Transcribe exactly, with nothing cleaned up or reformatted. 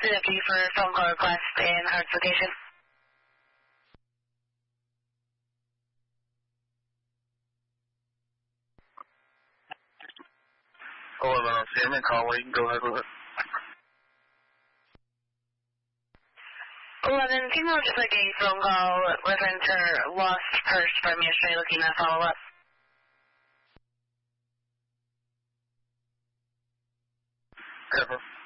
the deputy for phone call request in Hearts location. eleven oh C M in Conway, you can go ahead with it. eleven, female just like a phone call reference her lost purse from yesterday, looking at follow up. Ever.